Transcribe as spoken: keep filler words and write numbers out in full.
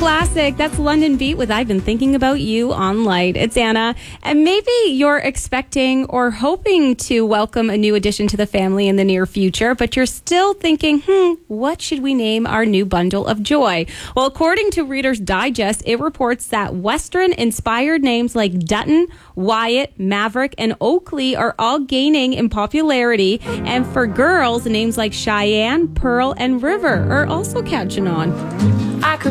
classic. That's London Beat with I've Been Thinking About You on Light. It's Anna. And maybe you're expecting or hoping to welcome a new addition to the family in the near future, but you're still thinking, hmm, what should we name our new bundle of joy? Well, according to Reader's Digest, it reports that Western-inspired names like Dutton, Wyatt, Maverick, and Oakley are all gaining in popularity. And for girls, names like Cheyenne, Pearl, and River are also catching on.